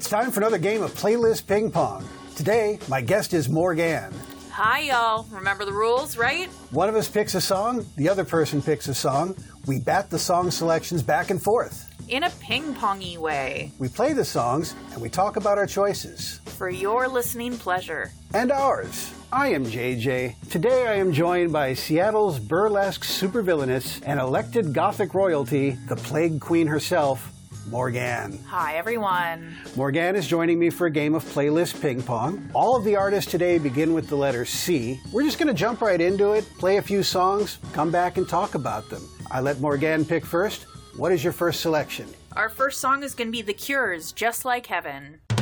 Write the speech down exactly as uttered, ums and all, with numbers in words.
It's time for another game of Playlist Ping Pong. Today, my guest is Morgan. Hi, y'all. Remember the rules, right? One of us picks a song, the other person picks a song. We bat the song selections back and forth. In a ping-pongy way. We play the songs, and we talk about our choices. For your listening pleasure. And ours. I am J J. Today I am joined by Seattle's burlesque supervillainess and elected Gothic royalty, the Plague Queen herself, Morgan. Hi, everyone. Morgan is joining me for a game of Playlist Ping Pong. All of the artists today begin with the letter C. We're just going to jump right into it, play a few songs, come back and talk about them. I let Morgan pick first. What is your first selection? Our first song is going to be The Cure's Just Like Heaven.